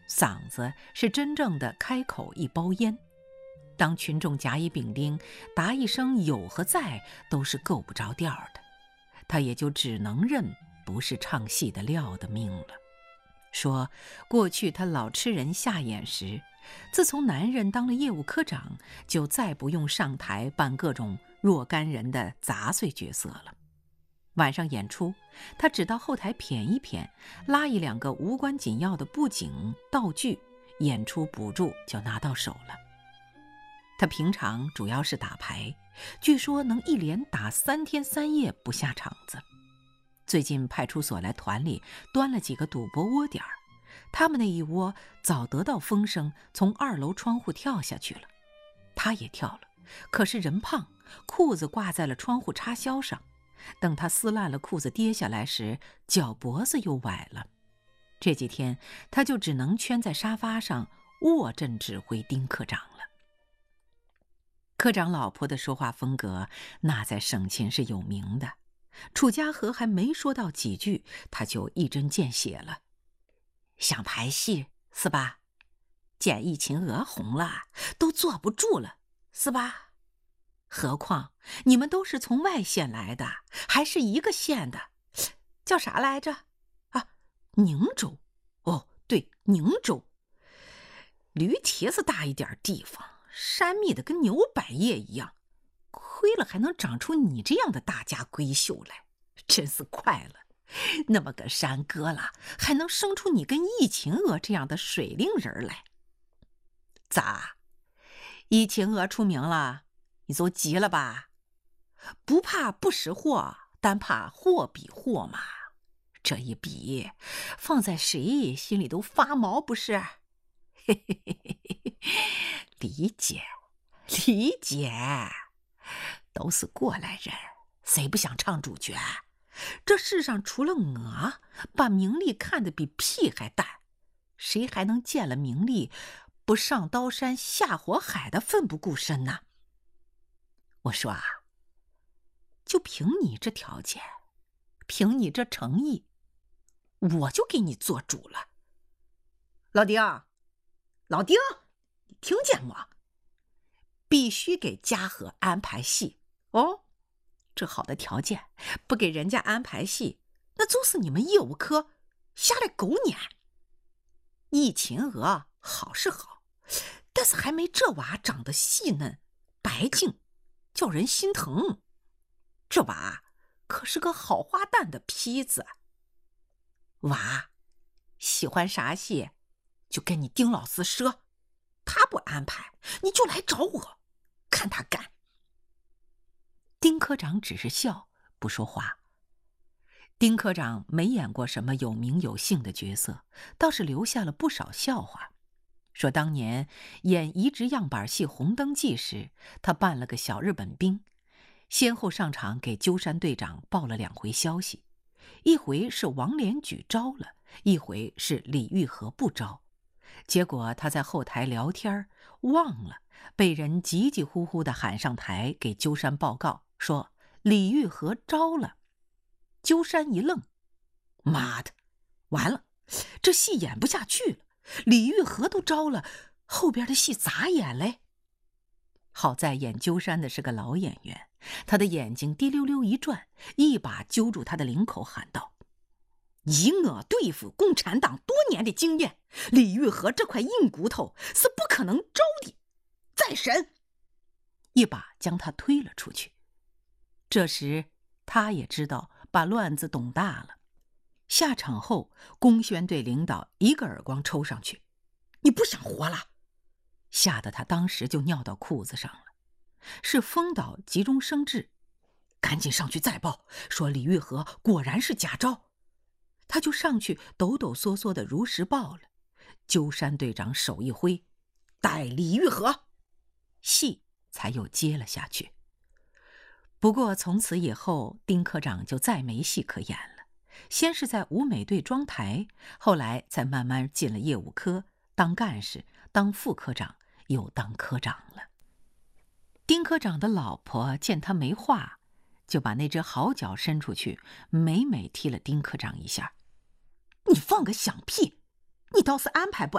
嗓子是真正的开口一包烟。当群众甲乙丙丁答一声有和在都是够不着调的，他也就只能认不是唱戏的料的命了。说过去他老吃人下眼时，自从男人当了业务科长，就再不用上台扮各种若干人的杂碎角色了。晚上演出，他只到后台谝一谝，拉一两个无关紧要的布景道具，演出补助就拿到手了。他平常主要是打牌，据说能一连打3天3夜不下场子。最近派出所来团里端了几个赌博窝点儿，他们那一窝早得到风声，从2楼窗户跳下去了。他也跳了，可是人胖，裤子挂在了窗户插销上。等他撕烂了裤子跌下来时，脚脖子又崴了。这几天他就只能圈在沙发上卧阵指挥丁科长了。科长老婆的说话风格那在省勤是有名的，楚家和还没说到几句，他就一针见血了。想排戏是吧？见疫情鹅红了都坐不住了是吧？何况你们都是从外县来的，还是一个县的，叫啥来着？啊，宁州。哦，对，宁州。驴蹄子大一点地方，山密的跟牛百叶一样，亏了还能长出你这样的大家闺秀来，真是快了。那么个山割了，还能生出你跟疫情鹅这样的水灵人来。咋？疫情鹅出名了，你都急了吧？不怕不识货，单怕货比货嘛。这一比，放在谁心里都发毛，不是？嘿嘿嘿嘿嘿，理解，理解，都是过来人，谁不想唱主角？这世上除了我，把名利看得比屁还淡，谁还能见了名利，不上刀山下火海的奋不顾身呢？我说啊，就凭你这条件，凭你这诚意，我就给你做主了。老丁，老丁，你听见吗？必须给嘉禾安排戏哦。这好的条件，不给人家安排戏，那就是你们业务科下来狗撵。疫情鹅好是好，但是还没这娃长得细嫩白净，叫人心疼。这娃可是个好花旦的坯子。娃喜欢啥戏，就跟你丁老师说，他不安排，你就来找我，看他干。丁科长只是笑，不说话。丁科长没演过什么有名有姓的角色，倒是留下了不少笑话。说当年演移植样板戏《红灯记》时，他扮了个小日本兵，先后上场给鸠山队长报了2回消息，一回是王连举招了，一回是李玉和不招。结果他在后台聊天忘了，被人急急呼呼地喊上台给鸠山报告，说李玉和招了。鸠山一愣，妈的，完了，这戏演不下去了，李玉和都招了，后边的戏咋演嘞？好在演鸠山的是个老演员，他的眼睛滴溜溜一转，一把揪住他的领口喊道：以我对付共产党多年的经验，李玉和这块硬骨头是不可能招的，再审！一把将他推了出去。这时他也知道把乱子懂大了。下场后，工宣队领导一个耳光抽上去，你不想活了？吓得他当时就尿到裤子上了。是丰岛急中生智，赶紧上去再报，说李玉和果然是假招。他就上去抖抖嗦嗦的如实报了。鸠山队长手一挥，带李玉和，戏才又接了下去。不过从此以后，丁科长就再没戏可演了。先是在舞美队装台，后来才慢慢进了业务科，当干事，当副科长，又当科长了。丁科长的老婆见他没话，就把那只好脚伸出去，美美踢了丁科长一下。你放个响屁！你倒是安排不